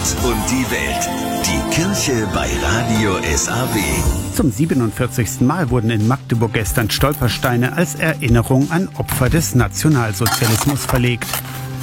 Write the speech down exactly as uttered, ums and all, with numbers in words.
Gott und die Welt. Die Kirche bei Radio S A W. Zum siebenundvierzigsten Mal wurden in Magdeburg gestern Stolpersteine als Erinnerung an Opfer des Nationalsozialismus verlegt.